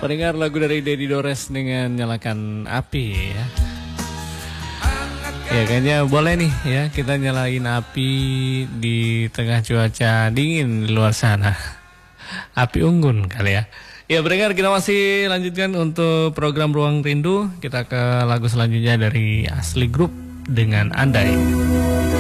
Pendengar lagu dari Dedi Dores dengan Nyalakan Api ya. Ya kayaknya boleh nih ya kita nyalain api di tengah cuaca dingin di luar sana. Api unggun kali ya. Ya pendengar, kita masih lanjutkan untuk program Ruang Rindu. Kita ke lagu selanjutnya dari Asli Group dengan Andai.